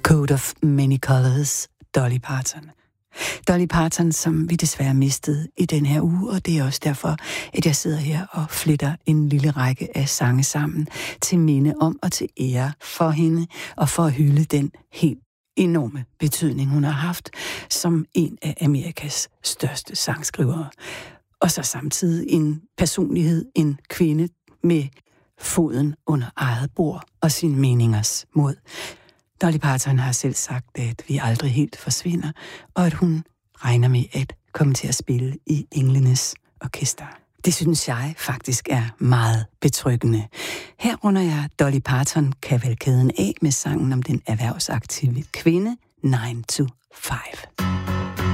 Coat of Many Colors, Dolly Parton. Dolly Parton, som vi desværre mistede i den her uge, og det er også derfor, at jeg sidder her og fletter en lille række af sange sammen til minde om og til ære for hende, og for at hylde den helt enorme betydning, hun har haft som en af Amerikas største sangskrivere. Og så samtidig en personlighed, en kvinde med foden under eget bord og sine meningers mod. Dolly Parton har selv sagt, at vi aldrig helt forsvinder, og at hun regner med at komme til at spille i Englenes orkester. Det synes jeg faktisk er meget betryggende. Her runder jeg Dolly Parton kavalkaden af med sangen om den erhvervsaktive kvinde 9 to 5.